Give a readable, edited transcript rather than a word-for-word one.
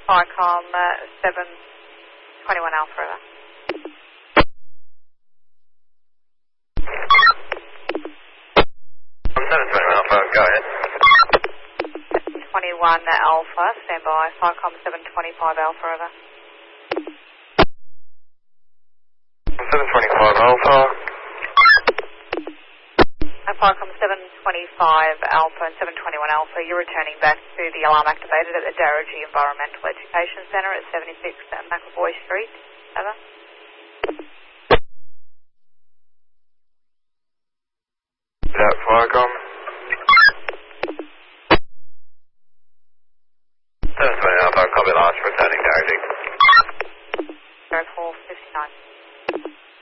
Ficom 721 Alpha, over. 721 Alpha, go ahead. 721 Alpha, stand by. Ficom 725 Alpha, over. 725 Alpha. Ficom 725 Alpha and 721 Alpha, you're returning back to the alarm activated at the Darragee Environmental Education Centre at 76 McAvoy Street, over. That Ficom.